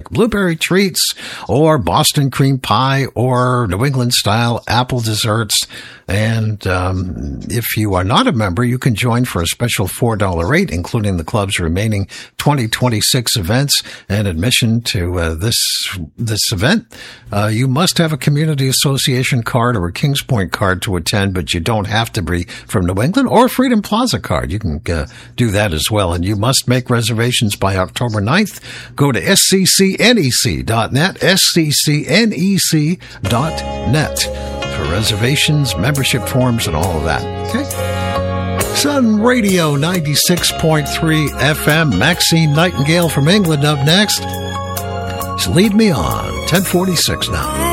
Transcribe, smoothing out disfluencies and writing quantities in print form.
like blueberry treats or Boston cream pie or New England style apple desserts. And if you are not a member, you can join for a special $4 rate, including the club's remaining 2026 events and admission to this event. You must have a Community Association card or a Kings Point card to attend, but you don't have to be from New England, or a Freedom Plaza card. You can do that as well. And you must make reservations by October 9th. Go to sccnec.net, sccnec.net. for reservations, membership forms, and all of that. Okay? Sun Radio 96.3 FM. Maxine Nightingale from England up next. Just lead me on. 10:46 now.